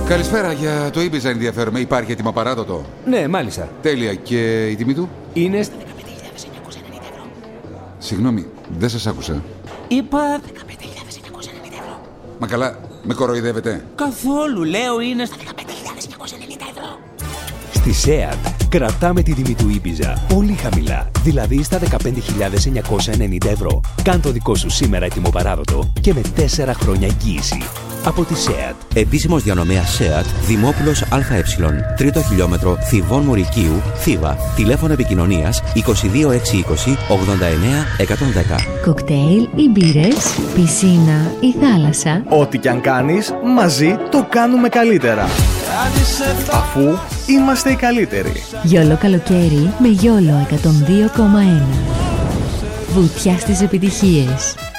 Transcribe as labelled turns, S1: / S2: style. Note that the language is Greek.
S1: Καλησπέρα, για το Ibiza ενδιαφέρομαι. Υπάρχει έτοιμο παράδοτο?
S2: Ναι, μάλιστα.
S1: Τέλεια. Και η τιμή του?
S2: Είναι
S3: στα 15.990 ευρώ.
S1: Συγγνώμη, δεν σας άκουσα.
S2: Είπα
S3: 15.990 ευρώ.
S1: Μα καλά, με κοροϊδεύετε?
S2: καθόλου, λέω είναι στα
S3: 15.990 ευρώ.
S4: Στη ΣΕΑΤ κρατάμε τη τιμή του Ibiza πολύ χαμηλά, δηλαδή στα 15.990 ευρώ. Κάν το δικό σου σήμερα έτοιμο παράδοτο και με 4 χρόνια εγγύηση. Από τη ΣΕΑΤ.
S5: Επίσημος διανομέας ΣΕΑΤ, Δημόπουλος ΑΕ, 3ο χιλιόμετρο, Θηβών Μουρικίου, Θήβα. Τηλέφωνο επικοινωνίας 22620 89 110.
S6: Κοκτέιλ ή μπύρες, πισίνα ή θάλασσα.
S7: Ό,τι κι αν κάνεις, μαζί το κάνουμε καλύτερα. Αφού είμαστε οι καλύτεροι.
S6: Γιόλο καλοκαίρι με Γιόλο 102,1. Βουτιά στις επιτυχίες.